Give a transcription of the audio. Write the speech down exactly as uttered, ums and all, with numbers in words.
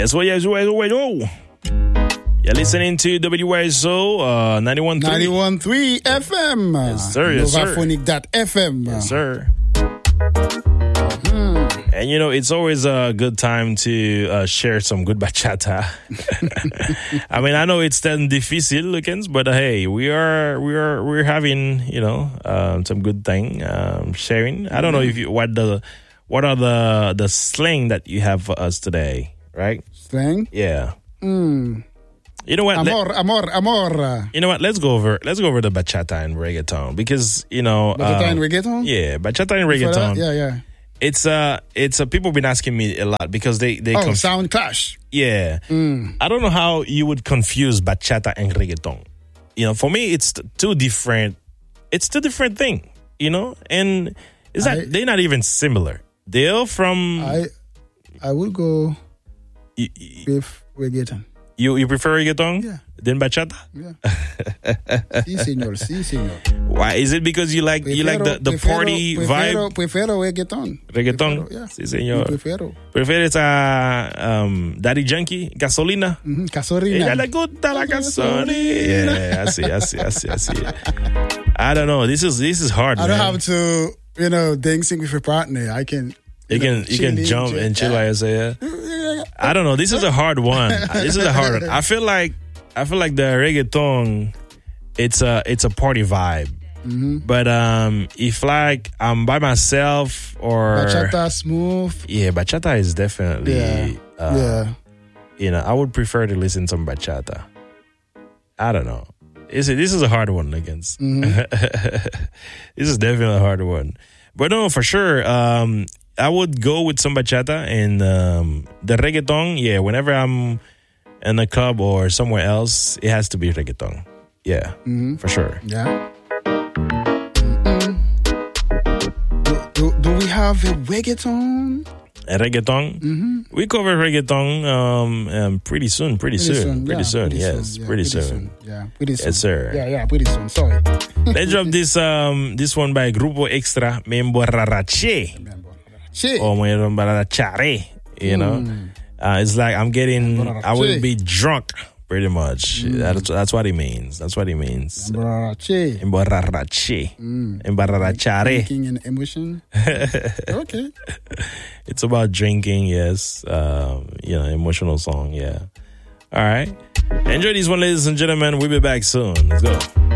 Guess what? Yes, wait, wait, oh. You're listening to W Y S O uh, ninety-one point three. ninety-one point three F M. Yes, sir. Yes, sir. Novaphonic dot F M. Yes, sir. Mm. And, you know, it's always a good time to uh, share some good bachata. I mean, I know it's then difícil, Lucans, but uh, hey, we are we are we're having, you know, um, some good thing um, sharing. I don't know if you what the what are the the slang that you have for us today, right? Slang? Yeah. Mm. You know what? Amor, Let, amor, amor. You know what? Let's go over let's go over the bachata and reggaeton because you know Bachata um, and reggaeton. Yeah, bachata and reggaeton. Yeah, yeah. It's uh, it's uh, people been asking me a lot because they they oh conf- sound clash. Yeah, mm. I don't know how you would confuse bachata and reggaeton. You know, for me, it's two different. It's two different thing. You know, and it's not. I, they're not even similar. They're from. I I would go y- with reggaeton. You you prefer reggaeton? Yeah. Than bachata? Yeah. Sí, señor. Sí, señor. Why? Is it because you like prefiero, you like the, the prefiero, party prefiero, vibe? Prefiero reggaeton. Reggaeton? Prefiero, yeah. Sí, señor. Prefiero. ¿Prefieres a um, Daddy Yankee? ¿Gasolina? Mm-hmm. Gasolina. Ella le gusta la gasolina. Yeah, I see, I see, I see, I see. I don't know. This is this is hard, I man. don't have to, you know, dancing with your partner. I can... You, you can know, you can jump chill, and chill yeah. like I say, yeah. I don't know. This is a hard one. This is a hard one. I feel like I feel like the reggaeton, it's a it's a party vibe. Mm-hmm. But um, if like I'm by myself or bachata smooth, yeah, bachata is definitely yeah, uh, yeah. You know, I would prefer to listen to some bachata. I don't know. Is it? This is a hard one against. Mm-hmm. This is definitely a hard one. But no, for sure. Um, I would go with some bachata and um, the reggaeton. Yeah, whenever I'm in a club or somewhere else, it has to be reggaeton. Yeah, mm-hmm. for sure. Yeah. Mm-hmm. Do, do, do we have a reggaeton? A reggaeton? Mm-hmm. We cover reggaeton um, um, pretty soon. Pretty, pretty soon. soon. Pretty yeah, soon. Pretty yes, soon. Yeah, pretty, pretty soon. soon. Yeah, pretty soon. Yes, sir. Yeah, yeah, pretty soon. Sorry. Let's drop this um this one by Grupo Extra, Me Emborraché. Or Me Emborrachare. You know, mm. uh, it's like I'm getting, I will be drunk. Pretty much. Mm. That's, that's what it means. That's what it means. Emborraché. Emborraché. Mm. Emborrachare. Drinking and emotion. Okay. It's about drinking, yes. Um, you know, emotional song, yeah. All right. Enjoy this one, ladies and gentlemen. We'll be back soon. Let's go.